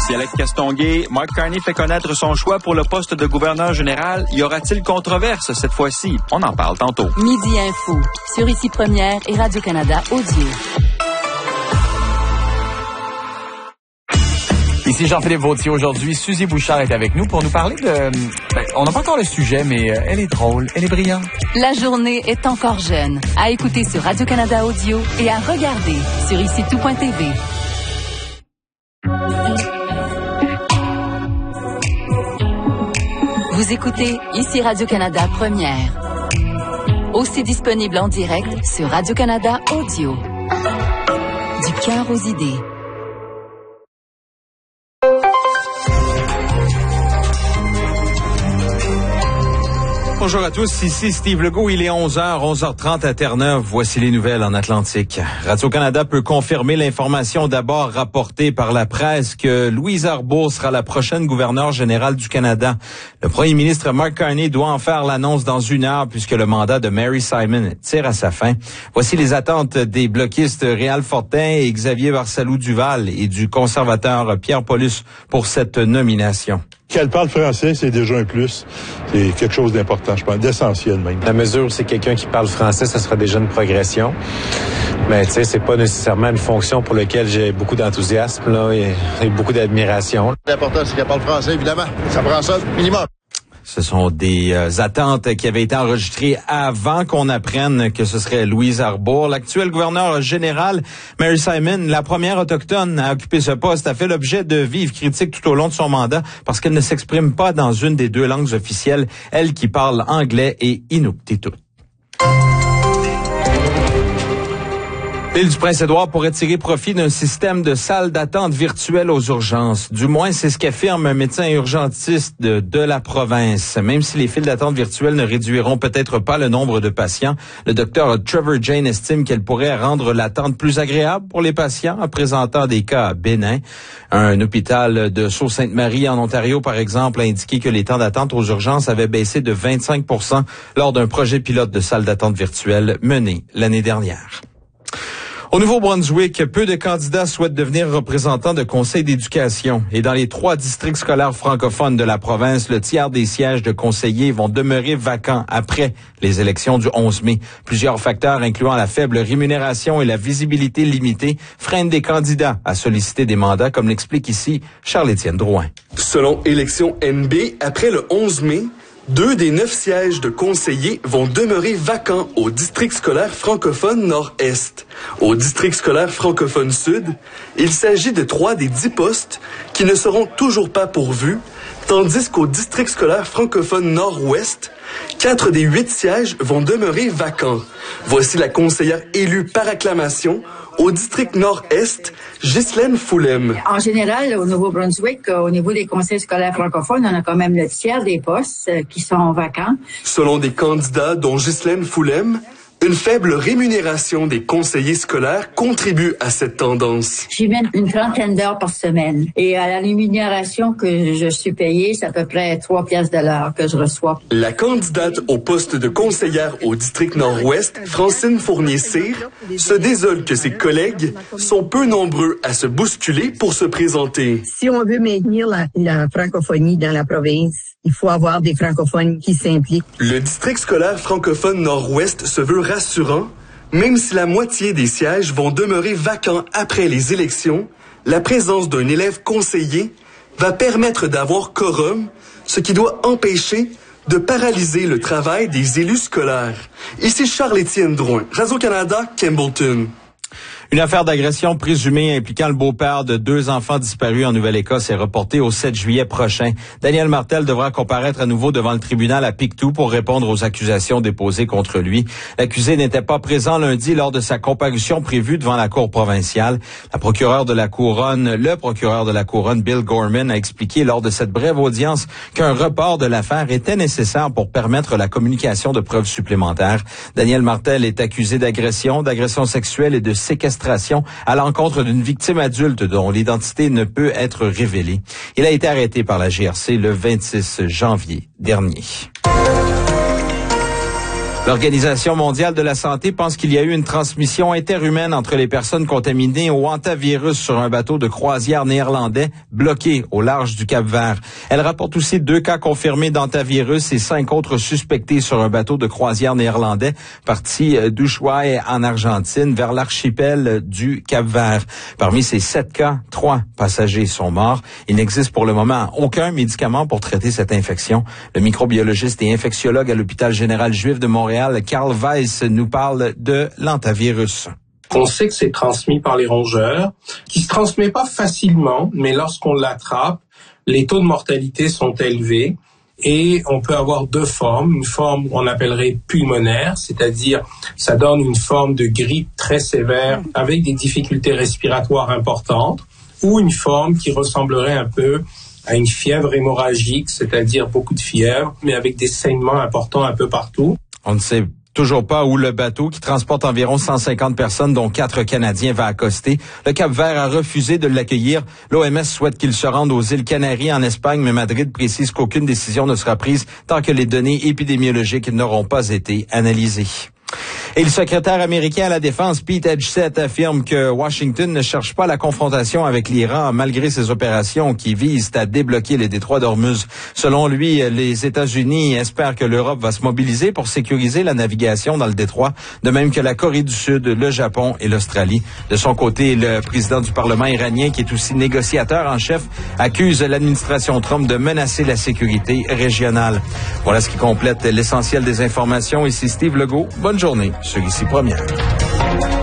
Ici Alex Castonguay. Mark Carney fait connaître son choix pour le poste de gouverneur général. Y aura-t-il controverse cette fois-ci? On en parle tantôt. Midi Info, sur Ici Première et Radio-Canada Audio. Ici Jean-Philippe Vautier. Aujourd'hui, Suzy Bouchard est avec nous pour nous parler de... on n'a pas encore le sujet, mais elle est drôle, elle est brillante. La journée est encore jeune. À écouter sur Radio-Canada Audio et à regarder sur IciTout.tv. Vous écoutez Ici Radio-Canada Première. Aussi disponible en direct sur Radio-Canada Audio. Du cœur aux idées. Bonjour à tous, ici Steve Legault, il est 11h30 à Terre-Neuve. Voici les nouvelles en Atlantique. Radio-Canada peut confirmer l'information d'abord rapportée par la presse que Louise Arbour sera la prochaine gouverneure générale du Canada. Le premier ministre Mark Carney doit en faire l'annonce dans 1 heure puisque le mandat de Mary Simon tire à sa fin. Voici les attentes des bloquistes Réal Fortin et Xavier Barsalou-Duval et du conservateur Pierre Paulus pour cette nomination. Qu'elle parle français, c'est déjà un plus. C'est quelque chose d'important, je pense, d'essentiel même. La mesure où c'est quelqu'un qui parle français, ça sera déjà une progression. Mais tu sais, c'est pas nécessairement une fonction pour laquelle j'ai beaucoup d'enthousiasme là et beaucoup d'admiration. L'important, c'est qu'elle parle français, évidemment. Ça prend ça minimum. Ce sont des attentes qui avaient été enregistrées avant qu'on apprenne que ce serait Louise Arbour. L'actuelle gouverneure générale, Mary Simon, la première autochtone à occuper ce poste, a fait l'objet de vives critiques tout au long de son mandat parce qu'elle ne s'exprime pas dans une des 2 langues officielles, elle qui parle anglais et inuktitut. L'île du Prince-Édouard pourrait tirer profit d'un système de salles d'attente virtuelles aux urgences. Du moins, c'est ce qu'affirme un médecin urgentiste de la province. Même si les files d'attente virtuelles ne réduiront peut-être pas le nombre de patients, le docteur Trevor Jane estime qu'elle pourrait rendre l'attente plus agréable pour les patients en présentant des cas bénins. Un hôpital de Sault-Sainte-Marie en Ontario, par exemple, a indiqué que les temps d'attente aux urgences avaient baissé de 25% lors d'un projet pilote de salles d'attente virtuelles mené l'année dernière. Au Nouveau-Brunswick, peu de candidats souhaitent devenir représentants de conseils d'éducation. Et dans les 3 districts scolaires francophones de la province, le tiers des sièges de conseillers vont demeurer vacants après les élections du 11 mai. Plusieurs facteurs, incluant la faible rémunération et la visibilité limitée, freinent des candidats à solliciter des mandats, comme l'explique ici Charles-Étienne Drouin. Selon Élections NB, après le 11 mai, 2 des 9 sièges de conseillers vont demeurer vacants au district scolaire francophone Nord-Est. Au district scolaire francophone Sud, il s'agit de 3 des 10 postes qui ne seront toujours pas pourvus, tandis qu'au district scolaire francophone Nord-Ouest, 4 des 8 sièges vont demeurer vacants. Voici la conseillère élue par acclamation au district Nord-Est, Ghislaine Foulem. En général, au Nouveau-Brunswick, au niveau des conseils scolaires francophones, on a quand même le tiers des postes qui sont vacants. Selon des candidats, dont Ghislaine Foulem, une faible rémunération des conseillers scolaires contribue à cette tendance. J'y mets une 30aine d'heures par semaine. Et à la rémunération que je suis payée, c'est à peu près 3 piastres de l'heure que je reçois. La candidate au poste de conseillère au district Nord-Ouest, Francine Fournier-Cyr, se désole que ses collègues sont peu nombreux à se bousculer pour se présenter. Si on veut maintenir la francophonie dans la province, il faut avoir des francophones qui s'impliquent. Le district scolaire francophone Nord-Ouest se veut rassurant, même si la moitié des sièges vont demeurer vacants après les élections, la présence d'un élève conseiller va permettre d'avoir quorum, ce qui doit empêcher de paralyser le travail des élus scolaires. Ici Charles-Étienne Drouin, Radio-Canada, Campbellton. Une affaire d'agression présumée impliquant le beau-père de 2 enfants disparus en Nouvelle-Écosse est reportée au 7 juillet prochain. Daniel Martel devra comparaître à nouveau devant le tribunal à Pictou pour répondre aux accusations déposées contre lui. L'accusé n'était pas présent lundi lors de sa comparution prévue devant la Cour provinciale. Le procureur de la Couronne, Bill Gorman, a expliqué lors de cette brève audience qu'un report de l'affaire était nécessaire pour permettre la communication de preuves supplémentaires. Daniel Martel est accusé d'agression sexuelle et de séquestration à l'encontre d'une victime adulte dont l'identité ne peut être révélée. Il a été arrêté par la GRC le 26 janvier dernier. L'Organisation mondiale de la santé pense qu'il y a eu une transmission interhumaine entre les personnes contaminées au hantavirus sur un bateau de croisière néerlandais bloqué au large du Cap-Vert. Elle rapporte aussi 2 cas confirmés d'hantavirus et 5 autres suspectés sur un bateau de croisière néerlandais parti d'Ushuaia en Argentine vers l'archipel du Cap-Vert. Parmi ces 7 cas, 3 passagers sont morts. Il n'existe pour le moment aucun médicament pour traiter cette infection. Le microbiologiste et infectiologue à l'hôpital général juif de Montréal, Carl Weiss, nous parle de l'hantavirus. On sait que c'est transmis par les rongeurs, qui se transmet pas facilement, mais lorsqu'on l'attrape, les taux de mortalité sont élevés et on peut avoir 2 formes. Une forme qu'on appellerait pulmonaire, c'est-à-dire ça donne une forme de grippe très sévère avec des difficultés respiratoires importantes, ou une forme qui ressemblerait un peu à une fièvre hémorragique, c'est-à-dire beaucoup de fièvre, mais avec des saignements importants un peu partout. On ne sait toujours pas où le bateau qui transporte environ 150 personnes, dont 4 Canadiens, va accoster. Le Cap-Vert a refusé de l'accueillir. L'OMS souhaite qu'il se rende aux îles Canaries en Espagne, mais Madrid précise qu'aucune décision ne sera prise tant que les données épidémiologiques n'auront pas été analysées. Et le secrétaire américain à la Défense, Pete Hegseth, affirme que Washington ne cherche pas la confrontation avec l'Iran malgré ses opérations qui visent à débloquer le détroit d'Ormuz. Selon lui, les États-Unis espèrent que l'Europe va se mobiliser pour sécuriser la navigation dans le détroit, de même que la Corée du Sud, le Japon et l'Australie. De son côté, le président du Parlement iranien, qui est aussi négociateur en chef, accuse l'administration Trump de menacer la sécurité régionale. Voilà ce qui complète l'essentiel des informations. Ici Steve Legault. Bonne journée sur Ici Première.